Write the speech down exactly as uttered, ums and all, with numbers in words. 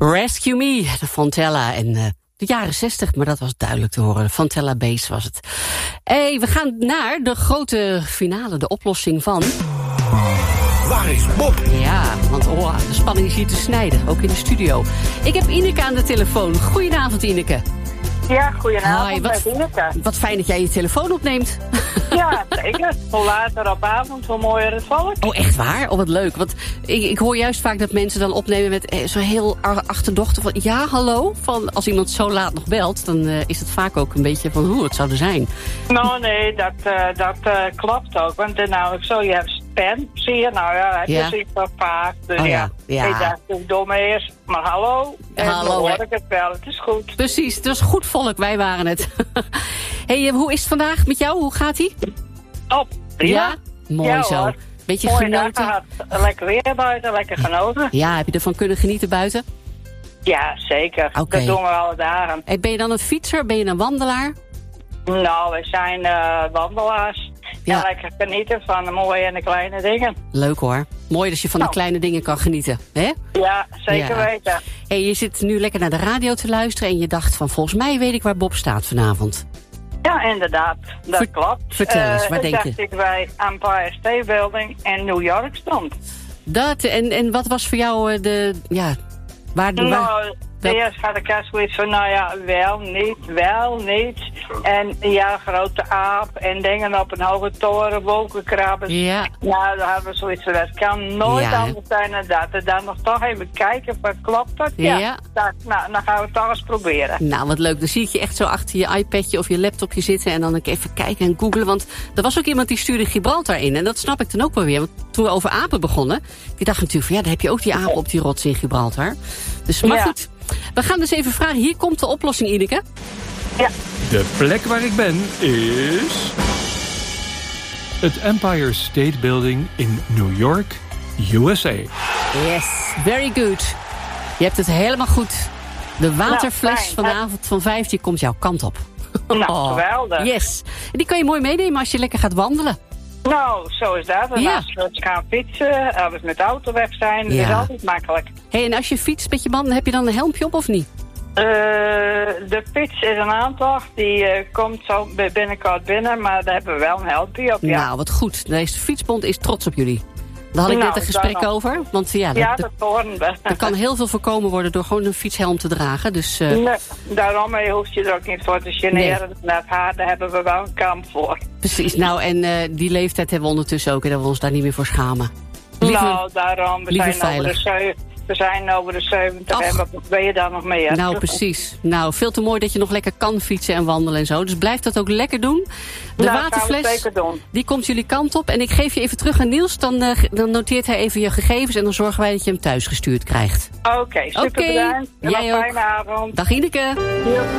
Rescue Me, de Fontella en uh, de jaren zestig, maar dat was duidelijk te horen. Fontella Bass was het. Hey, we gaan naar de grote finale, de oplossing van... Waar is Bob? Ja, want oh, de spanning is hier te snijden, ook in de studio. Ik heb Ineke aan de telefoon. Goedenavond, Ineke. Ja, goedenavond. Hoi, wat, wat fijn dat jij je telefoon opneemt. Ja, zeker. Hoe later op avond, hoe mooier het volk. Oh, echt waar? Oh, wat leuk. Want ik, ik hoor juist vaak dat mensen dan opnemen met eh, zo heel achterdochtig van... Ja, hallo? Van, als iemand zo laat nog belt, dan uh, is het vaak ook een beetje van hoe het zou er zijn. Nou, nee, dat, uh, dat uh, klopt ook. Want het is namelijk zo, je hebt spam, zie je? Nou ja, het ja. is iets wat vaak. Dus oh, ja, ja. ik dacht hoe dom is. Maar hallo, en hallo, dan hoor hè. ik het wel. Het is goed. Precies, het was goed volk, wij waren het. Hey, hoe is het vandaag met jou? Hoe gaat-ie? Top, prima. Ja? Mooi ja, zo. Hoor. Beetje Mooi genoten? gehad. Lekker weer buiten, lekker genoten. Ja, heb je ervan kunnen genieten buiten? Ja, zeker. Okay. Dat doen we alle dagen. Hey, ben je dan een fietser? Ben je een wandelaar? Nou, we zijn uh, wandelaars. Ja. En lekker genieten van de mooie en de kleine dingen. Leuk hoor. Mooi dat je van nou. de kleine dingen kan genieten. Hè? Ja, zeker ja. weten. Hey, je zit nu lekker naar de radio te luisteren en je dacht van volgens mij weet ik waar Bob staat vanavond. Ja, inderdaad. Dat Ver, klopt. Vertel eens, uh, waar denk je? Ik dacht ik bij Empire State Building in New York stond. Dat, en, en wat was voor jou uh, de, ja, waar... Nou, waar, eerst had ik er zoiets van, nou ja, wel, niet, wel, niet. En ja, grote aap en dingen op een hoge toren, wolkenkrabbers. Ja. Nou, daar hadden we zoiets van, dat kan nooit ja. anders zijn dan dat. En dan nog toch even kijken, wat klopt dat? Ja. ja. Dat, nou, dan gaan we het toch eens proberen. Nou, wat leuk. Dan zie ik je echt zo achter je iPadje of je laptopje zitten en dan even kijken en googlen. Want er was ook iemand die stuurde Gibraltar in. En dat snap ik dan ook wel weer. Want toen we over apen begonnen, die dacht natuurlijk van ja, dan heb je ook die apen op die rots in Gibraltar. Dus maar ja. goed. We gaan dus even vragen. Hier komt de oplossing, Ineke. Ja. De plek waar ik ben is... het Empire State Building in New York, U S A. Yes, very good. Je hebt het helemaal goed. De waterfles nou, van de avond van vijf, die komt jouw kant op. Nou, geweldig. Yes. En die kan je mooi meenemen als je lekker gaat wandelen. Nou, zo is dat. En ja. als we gaan fietsen, als we met de auto weg zijn, dat ja. is altijd makkelijk. Hey, en als je fietst met je banden, heb je dan een helmpje op of niet? Uh, de fiets is een aantocht, die uh, komt zo binnenkort binnen, maar daar hebben we wel een helmpje op, ja. Nou, wat goed. Deze fietsbond is trots op jullie. Daar had ik nou, net een gesprek over. Want ja, dat, ja, dat horen we. Er kan heel veel voorkomen worden door gewoon een fietshelm te dragen. Dus, uh... nee, daarom hoef je er ook niet voor te generen. Nee. Naar het haar, daar hebben we wel een kamp voor. Precies, nou en uh, die leeftijd hebben we ondertussen ook en dat we ons daar niet meer voor schamen. Liever, nou, daarom, we zijn veilig. over de zeven. We zijn over de zeventig Och. en wat ben je dan nog meer? Nou, precies. Nou, veel te mooi dat je nog lekker kan fietsen en wandelen en zo. Dus blijf dat ook lekker doen. De nou, waterfles, die komt jullie kant op. En ik geef je even terug aan Niels. Dan, uh, dan noteert hij even je gegevens en dan zorgen wij dat je hem thuis gestuurd krijgt. Oké, okay, super okay. bedankt. En Jij een ook. fijne avond. Dag Ineke. Ja.